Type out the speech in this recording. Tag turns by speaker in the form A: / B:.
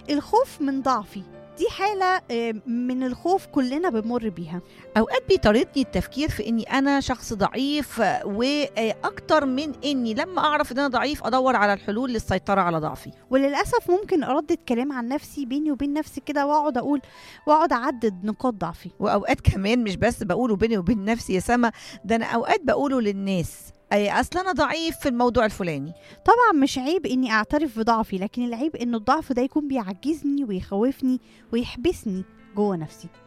A: الخوف من ضعفي دي حالة من الخوف كلنا بنمر بيها.
B: اوقات بيطاردني التفكير في اني انا شخص ضعيف، واكتر من اني لما اعرف ان انا ضعيف ادور على الحلول للسيطرة على ضعفي.
A: وللأسف ممكن أردد كلام عن نفسي بيني وبين نفسي كده، وأقعد أعدد نقاط ضعفي.
B: واوقات كمان مش بس بقوله بيني وبين نفسي يا سما، ده انا اوقات بقوله للناس، اي اصل انا ضعيف في الموضوع الفلاني.
A: طبعا مش عيب إني أعترف بضعفي، لكن العيب إنه الضعف ده يكون بيعجزني ويخوفني ويحبسني جوه نفسي.